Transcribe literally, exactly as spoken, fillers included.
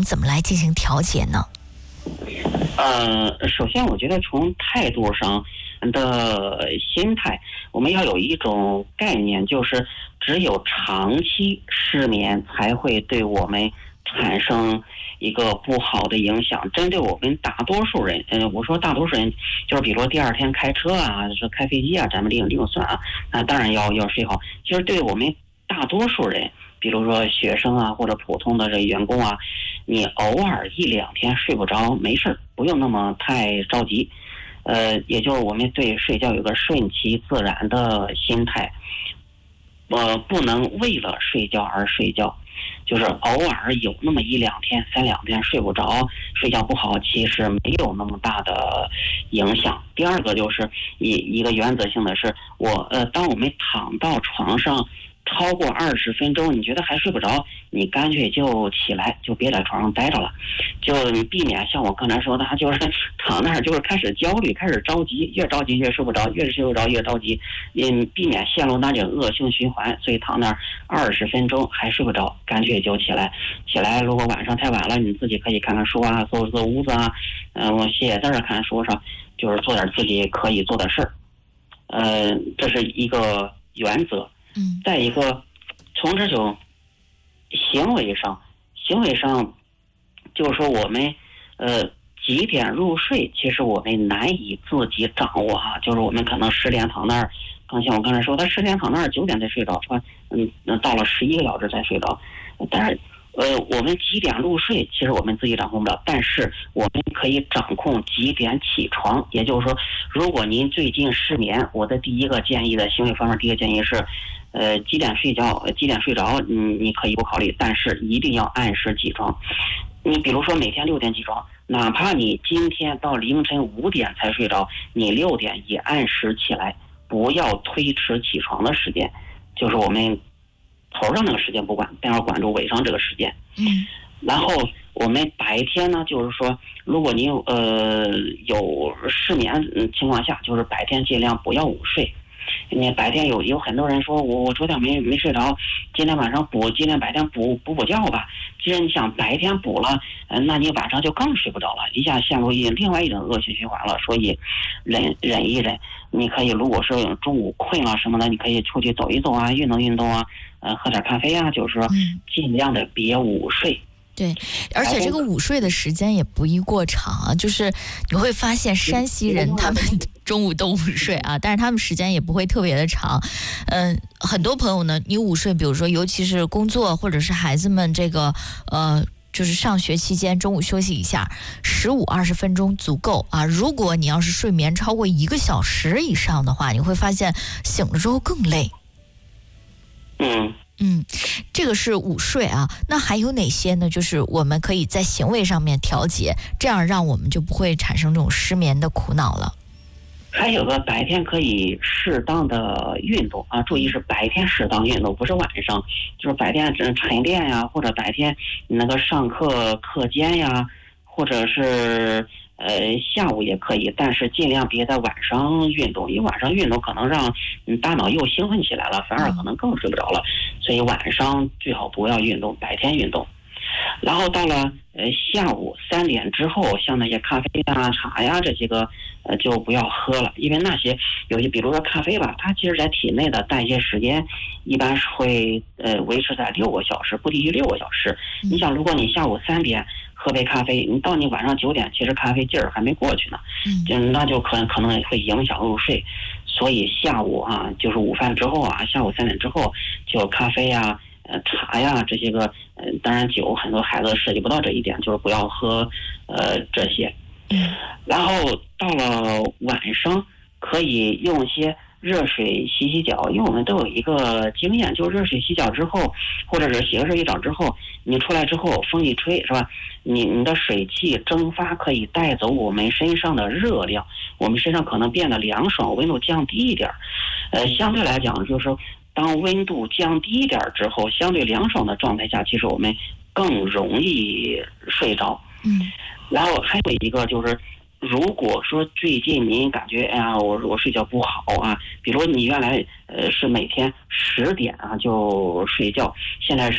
们怎么来进行调节呢？ 呃，首先我觉得从态度上的心态，我们要有一种概念，就是只有长期失眠才会对我们产生一个不好的影响。针对我们大多数人，呃，我说大多数人，就是比如第二天开车啊，是开飞机啊，咱们另另算啊，那当然要要睡好。其实对我们大多数人，比如说学生啊，或者普通的这员工啊，你偶尔一两天睡不着没事，不用那么太着急。呃，也就是我们对睡觉有个顺其自然的心态，呃，不能为了睡觉而睡觉，就是偶尔有那么一两天、三两天睡不着、睡觉不好，其实没有那么大的影响。第二个就是一一个原则性的是，我呃，当我们躺到床上超过二十分钟，你觉得还睡不着，你干脆就起来，就别在床上待着了，就你避免像我刚才说的，他就是躺那儿就是开始焦虑，开始着急，越着急越睡不着，越睡不着越着急，嗯，避免陷入那种恶性循环。所以躺那儿二十分钟还睡不着，干脆就起来。起来，如果晚上太晚了，你自己可以看看书啊，做做屋子啊，嗯、呃，我写写字儿，看书上，就是做点自己可以做的事儿。呃，这是一个原则。 嗯， 再一个，从这种行为上，行为上，就是说我们呃几点入睡，其实我们难以自己掌握哈。就是我们可能十点躺那儿，刚像我刚才说，他十点躺那儿，九点才睡着，说嗯，到了十一个小时才睡着，但是。呃，我们几点入睡，其实我们自己掌控不了，但是我们可以掌控几点起床。也就是说，如果您最近失眠，我的第一个建议的行为方面，第一个建议是，呃，几点睡觉，几点睡着，嗯，你可以不考虑，但是一定要按时起床。你比如说每天六点起床，哪怕你今天到凌晨五点才睡着，你六点也按时起来，不要推迟起床的时间。就是我们头上那个时间不管，但要管住尾上这个时间。 嗯， 然后我们白天呢，就是说，如果你有呃有失眠情况下，就是白天尽量不要午睡。你白天有有很多人说我我昨天没没睡着，今天晚上补，今天白天补补补觉吧。其实你想白天补了，呃，那你晚上就更睡不着了，一下陷入一另外一种恶性循环了。所以忍忍一忍，你可以如果是中午困了什么的，你可以出去走一走啊，运动运动啊，呃，喝点咖啡啊，就是说尽量的别午睡。 对，而且这个午睡的时间也不宜过长啊，就是你会发现山西人他们中午都午睡啊，但是他们时间也不会特别的长。嗯，很多朋友呢，你午睡，比如说尤其是工作或者是孩子们这个呃。就是上学期间中午休息一下，十五二十分钟足够啊。如果你要是睡眠超过一个小时以上的话，你会发现醒了之后更累。 嗯嗯，这个是午睡啊。那还有哪些呢？就是我们可以在行为上面调节，这样让我们就不会产生这种失眠的苦恼了。 还有个白天可以适当的运动啊，注意是白天适当运动，不是晚上。就是白天晨练呀，或者白天那个上课课间呀，或者是呃下午也可以，但是尽量别在晚上运动，因为晚上运动可能让嗯大脑又兴奋起来了，反而可能更睡不着了。所以晚上最好不要运动，白天运动。然后到了呃下午三点之后，像那些咖啡啊、茶呀这些个呃就不要喝了，因为那些有些比如说咖啡吧，它其实在体内的代谢时间一般是会呃维持在六个小时，不低于六个小时。你想，如果你下午三点喝杯咖啡，你到你晚上九点，其实咖啡劲儿还没过去呢，就那就可能可能会影响入睡。所以下午啊，就是午饭之后啊，下午三点之后就咖啡呀、呃茶呀这些个，呃当然酒很多孩子涉及不到这一点，就是不要喝呃这些。然后到了晚上可以用一些热水洗洗脚，因为我们都有一个经验，就是热水洗脚之后，或者是洗个热水澡之后，你出来之后风一吹是吧，你你的水汽蒸发可以带走我们身上的热量，我们身上可能变得凉爽，温度降低一点。呃，相对来讲就是说当温度降低一点之后，相对凉爽的状态下，其实我们更容易睡着。 嗯， 然后还有一个就是，如果说最近您感觉哎呀，我我睡觉不好啊，比如你原来呃是每天十点啊就睡觉，现在是